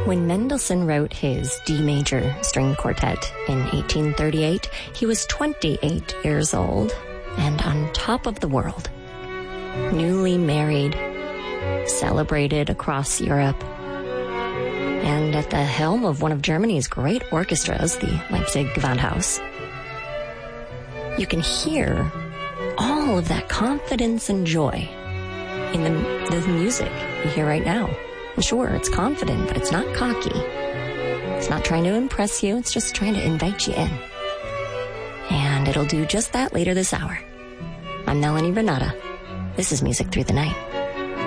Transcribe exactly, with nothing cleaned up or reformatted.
When Mendelssohn wrote his D major string quartet in eighteen thirty-eight, he was twenty-eight years old and on top of the world. Newly married, celebrated across Europe, and at the helm of one of Germany's great orchestras, the Leipzig Gewandhaus. You can hear all of that confidence and joy in the, the music you hear right now. And sure, it's confident, but it's not cocky. It's not trying to impress you. It's just trying to invite you in. And it'll do just that later this hour. I'm Melanie Renata. This is Music Through the Night.